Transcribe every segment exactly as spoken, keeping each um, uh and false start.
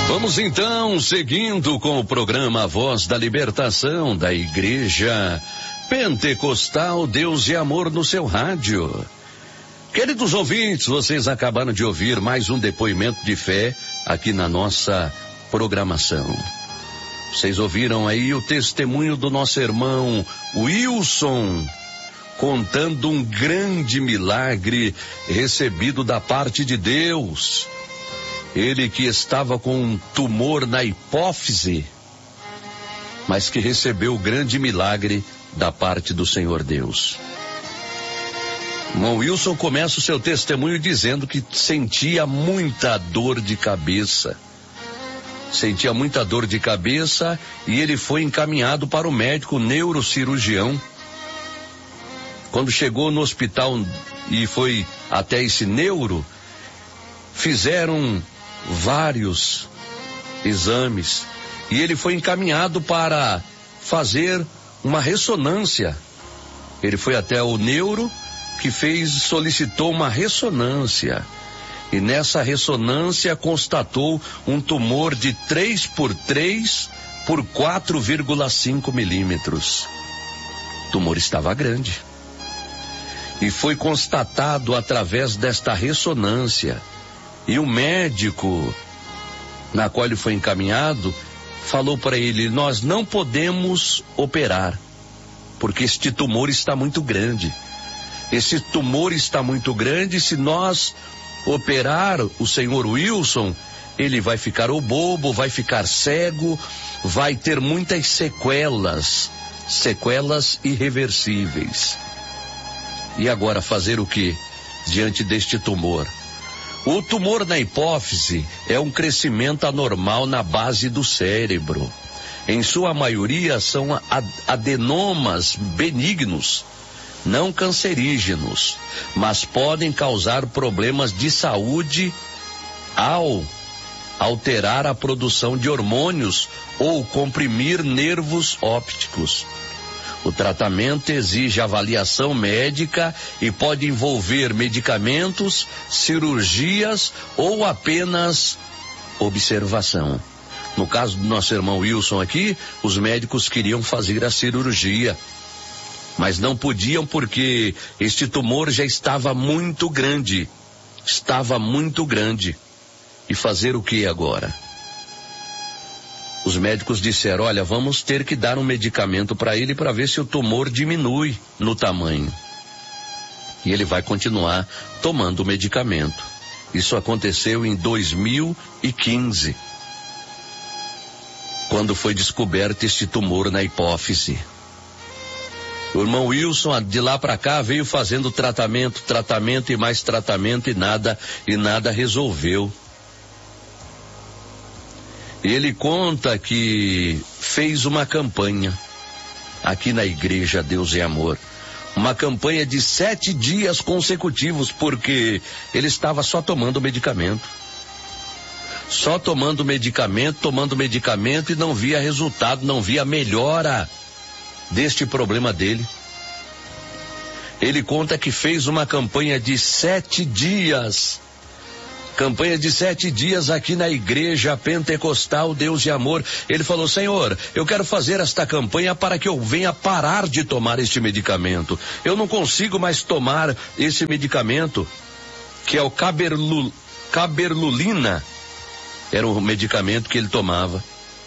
Vamos então, seguindo com o programa Voz da Libertação da Igreja Pentecostal Deus e Amor no seu rádio. Queridos ouvintes, vocês acabaram de ouvir mais um depoimento de fé aqui na nossa programação. Vocês ouviram aí o testemunho do nosso irmão Wilson, contando um grande milagre recebido da parte de Deus. Ele que estava com um tumor na hipófise, mas que recebeu o grande milagre da parte do Senhor Deus. Irmão Wilson começa o seu testemunho dizendo que sentia muita dor de cabeça. Sentia muita dor de cabeça e ele foi encaminhado para o médico neurocirurgião. Quando chegou no hospital e foi até esse neuro, fizeram vários exames e ele foi encaminhado para fazer uma ressonância. Ele foi até o neuro que fez, solicitou uma ressonância e nessa ressonância constatou um tumor de três por três por quatro vírgula cinco milímetros. O tumor estava grande e foi constatado através desta ressonância. E o médico na qual ele foi encaminhado falou para ele: nós não podemos operar, porque este tumor está muito grande. Esse tumor está muito grande, se nós operar o senhor Wilson, ele vai ficar ou bobo, vai ficar cego, vai ter muitas sequelas, sequelas irreversíveis. E agora fazer o que diante deste tumor? O tumor na hipófise é um crescimento anormal na base do cérebro. Em sua maioria são adenomas benignos, não cancerígenos, mas podem causar problemas de saúde ao alterar a produção de hormônios ou comprimir nervos ópticos. O tratamento exige avaliação médica e pode envolver medicamentos, cirurgias ou apenas observação. No caso do nosso irmão Wilson aqui, os médicos queriam fazer a cirurgia, mas não podiam porque este tumor já estava muito grande. Estava muito grande. E fazer o que agora? Os médicos disseram: olha, vamos ter que dar um medicamento para ele para ver se o tumor diminui no tamanho. E ele vai continuar tomando o medicamento. Isso aconteceu em dois mil e quinze, quando foi descoberto este tumor na hipófise. O irmão Wilson, de lá para cá, veio fazendo tratamento, tratamento e mais tratamento e nada, e nada resolveu. Ele conta que fez uma campanha aqui na igreja Deus e Amor, uma campanha de sete dias consecutivos, porque ele estava só tomando medicamento, só tomando medicamento, tomando medicamento e não via resultado, não via melhora deste problema dele. Ele conta que fez uma campanha de sete dias, campanha de sete dias aqui na igreja Pentecostal Deus e Amor. Ele falou: Senhor, eu quero fazer esta campanha para que eu venha parar de tomar este medicamento. Eu não consigo mais tomar esse medicamento, que é o caberlu, caberlulina, era o medicamento que ele tomava.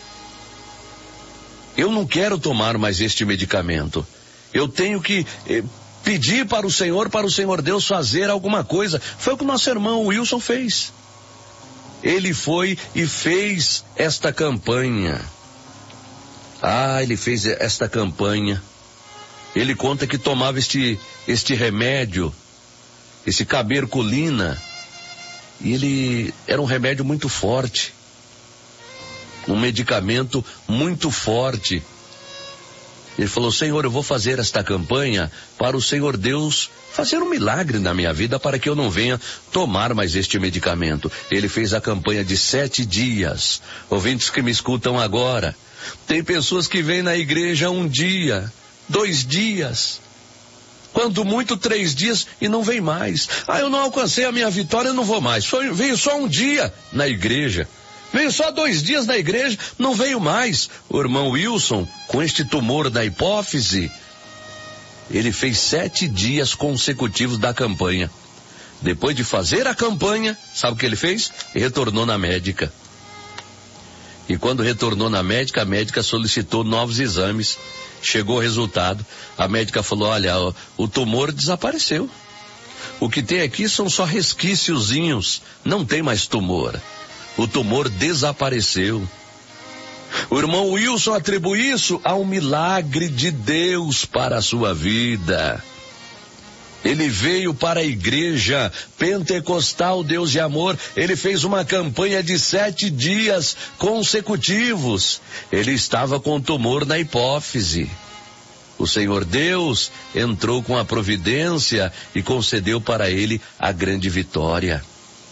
Eu não quero tomar mais este medicamento. Eu tenho que eh, pedir para o Senhor, para o Senhor Deus fazer alguma coisa. Foi o que o nosso irmão Wilson fez. Ele foi e fez esta campanha. Ah, ele fez esta campanha. Ele conta que tomava este, este remédio, esse caberculina. E ele era um remédio muito forte. Um medicamento muito forte. Ele falou: Senhor, eu vou fazer esta campanha para o Senhor Deus fazer um milagre na minha vida para que eu não venha tomar mais este medicamento. Ele fez a campanha de sete dias. Ouvintes que me escutam agora, tem pessoas que vêm na igreja um dia, dois dias, quando muito três dias e não vem mais. Ah, eu não alcancei a minha vitória, eu não vou mais. Só, veio só um dia na igreja. Veio só dois dias na igreja, não veio mais. O irmão Wilson, com este tumor da hipófise, ele fez sete dias consecutivos da campanha. Depois de fazer a campanha, sabe o que ele fez? Retornou na médica. E quando retornou na médica, a médica solicitou novos exames. Chegou o resultado. A médica falou, olha, o, o tumor desapareceu. O que tem aqui são só resquíciozinhos. Não tem mais tumor. O tumor desapareceu. O irmão Wilson atribui isso a um milagre de Deus para a sua vida. Ele veio para a igreja pentecostal Deus de Amor. Ele fez uma campanha de sete dias consecutivos. Ele estava com tumor na hipófise. O Senhor Deus entrou com a providência e concedeu para ele a grande vitória.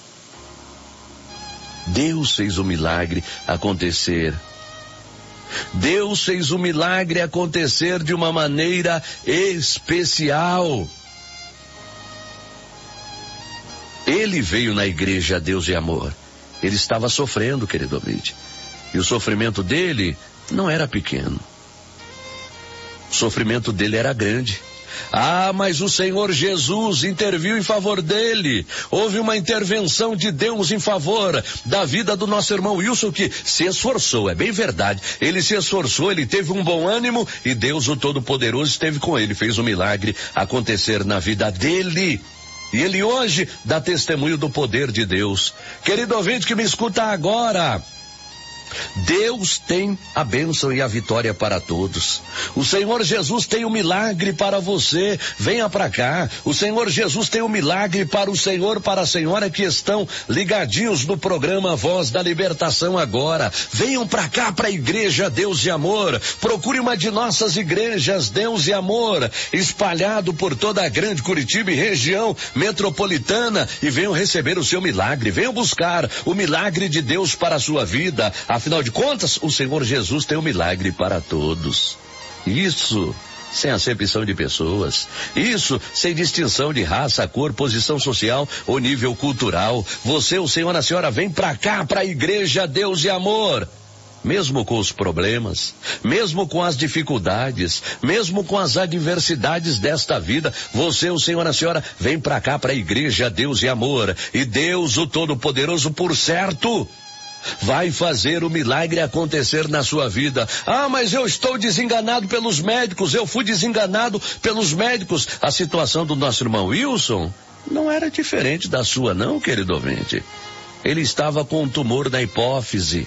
Deus fez o milagre acontecer. Deus fez o milagre acontecer de uma maneira especial. Ele veio na igreja Deus de Amor. Ele estava sofrendo, querido ouvinte. E o sofrimento dele não era pequeno. O sofrimento dele era grande. Ah, mas o Senhor Jesus interviu em favor dele. Houve uma intervenção de Deus em favor da vida do nosso irmão Wilson, que se esforçou, é bem verdade. Ele se esforçou, ele teve um bom ânimo e Deus, o Todo-Poderoso, esteve com ele, fez um milagre acontecer na vida dele. E ele hoje dá testemunho do poder de Deus. Querido ouvinte que me escuta agora, Deus tem a bênção e a vitória para todos. O Senhor Jesus tem um milagre para você. Venha para cá. O Senhor Jesus tem um milagre para o Senhor, para a senhora que estão ligadinhos no programa Voz da Libertação agora. Venham para cá, para a igreja Deus de Amor. Procure uma de nossas igrejas Deus de Amor, espalhado por toda a grande Curitiba e região metropolitana, e venham receber o seu milagre. Venham buscar o milagre de Deus para a sua vida. Afinal de contas, o Senhor Jesus tem um milagre para todos. Isso sem acepção de pessoas. Isso sem distinção de raça, cor, posição social ou nível cultural. Você, o Senhor, a senhora, vem para cá, para a igreja Deus de Amor. Mesmo com os problemas, mesmo com as dificuldades, mesmo com as adversidades desta vida, você, o Senhor, a senhora, vem para cá, para a igreja Deus de Amor. E Deus, o Todo-Poderoso, por certo, vai fazer o milagre acontecer na sua vida. Ah, mas eu estou desenganado pelos médicos, eu fui desenganado pelos médicos. A situação do nosso irmão Wilson não era diferente da sua, não, querido ouvinte. Ele estava com um tumor na hipófise.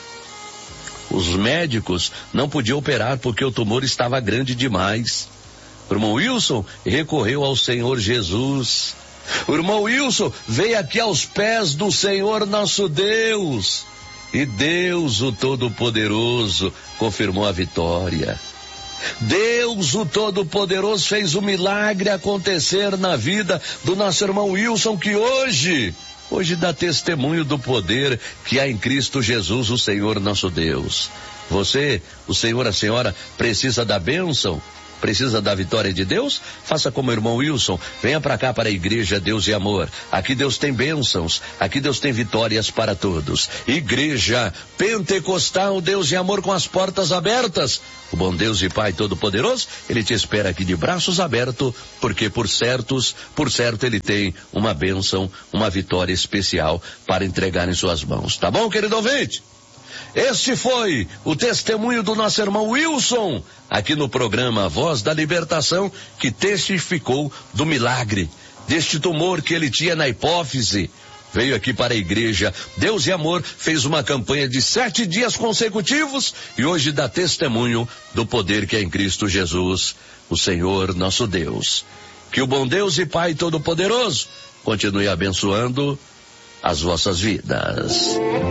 Os médicos não podiam operar porque o tumor estava grande demais. O irmão Wilson recorreu ao Senhor Jesus. O irmão Wilson veio aqui aos pés do Senhor nosso Deus. E Deus, o Todo-Poderoso, confirmou a vitória. Deus, o Todo-Poderoso, fez o milagre acontecer na vida do nosso irmão Wilson, que hoje, hoje dá testemunho do poder que há em Cristo Jesus, o Senhor nosso Deus. Você, o Senhor, a senhora, precisa da bênção? Precisa da vitória de Deus? Faça como o irmão Wilson, venha para cá, para a igreja Deus de Amor. Aqui Deus tem bênçãos, aqui Deus tem vitórias para todos. Igreja Pentecostal Deus de Amor, com as portas abertas. O bom Deus e Pai Todo-Poderoso, Ele te espera aqui de braços abertos, porque por certos, por certo Ele tem uma bênção, uma vitória especial para entregar em suas mãos. Tá bom, querido ouvinte? Este foi o testemunho do nosso irmão Wilson, aqui no programa Voz da Libertação, que testificou do milagre, deste tumor que ele tinha na hipófise. Veio aqui para a igreja Deus e Amor, fez uma campanha de sete dias consecutivos e hoje dá testemunho do poder que é em Cristo Jesus, o Senhor nosso Deus. Que o bom Deus e Pai Todo-Poderoso continue abençoando as vossas vidas.